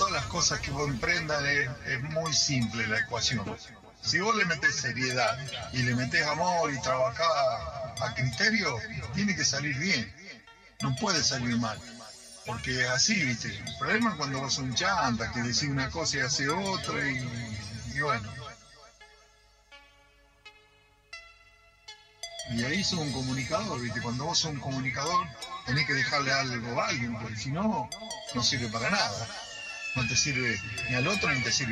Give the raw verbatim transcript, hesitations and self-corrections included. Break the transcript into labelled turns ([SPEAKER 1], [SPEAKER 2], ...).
[SPEAKER 1] todas las cosas que vos emprendas es, es muy simple la ecuación. Si vos le metés seriedad y le metés amor y trabajás a, a criterio, tiene que salir bien. No puede salir mal. Porque es así, ¿viste? El problema es cuando vos sos un chanta, que decís una cosa y hace otra y, y bueno. Y ahí sos un comunicador, ¿viste? Cuando vos sos un comunicador, tenés que dejarle algo a alguien, porque si no, no sirve para nada. No te sirve ni al otro ni te sirve.